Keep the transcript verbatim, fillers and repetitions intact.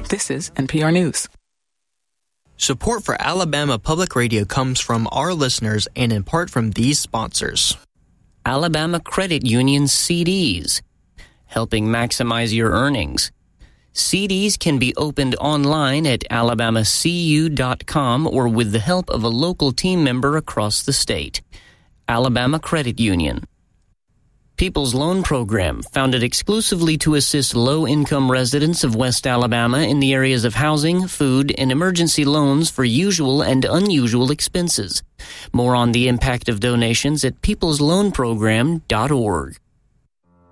This is N P R News. Support for Alabama Public Radio comes from our listeners and in part from these sponsors. Alabama Credit Union C Ds, helping maximize your earnings. C Ds can be opened online at alabama c u dot com or with the help of a local team member across the state. Alabama Credit Union. People's Loan Program, founded exclusively to assist low-income residents of West Alabama in the areas of housing, food, and emergency loans for usual and unusual expenses. More on the impact of donations at peoples loan program dot org.